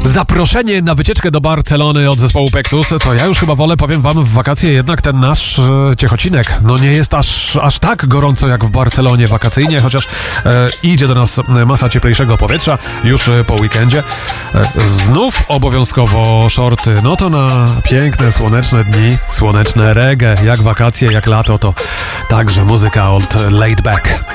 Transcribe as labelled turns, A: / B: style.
A: zaproszenie na wycieczkę do Barcelony od zespołu Pektus, to ja już chyba wolę, powiem wam, w wakacje jednak ten nasz Ciechocinek. No nie jest aż tak gorąco jak w Barcelonie wakacyjnie, chociaż idzie do nas masa cieplejszego powietrza już po weekendzie. Znów obowiązkowo shorty, no to na piękne, słoneczne dni, słoneczne reggae, jak wakacje, jak lato, to także muzyka od Laid Back.